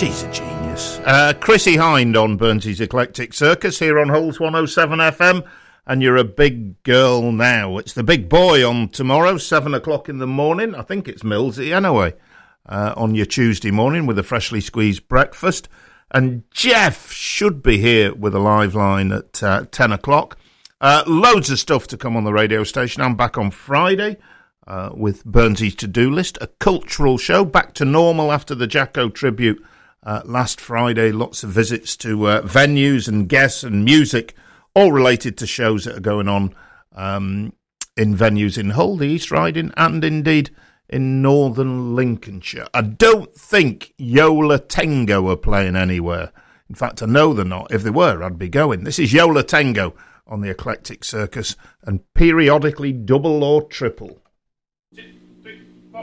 She's a genius. Chrissy Hind on Burnsy's Eclectic Circus here on Holes 107 FM. And you're a big girl now. It's the big boy on tomorrow, 7 o'clock in the morning. I think it's Millsy anyway. On your Tuesday morning with a freshly squeezed breakfast. And Jeff should be here with a live line at 10 o'clock. Loads of stuff to come on the radio station. I'm back on Friday with Burnsy's To-Do List, a cultural show, back to normal after the Jacko tribute last Friday. Lots of visits to venues and guests and music, all related to shows that are going on in venues in Hull, the East Riding, and indeed in northern Lincolnshire. I don't think Yola Tango are playing anywhere. In fact, I know they're not. If they were, I'd be going. This is Yola Tango on the Eclectic Circus, and periodically double or triple.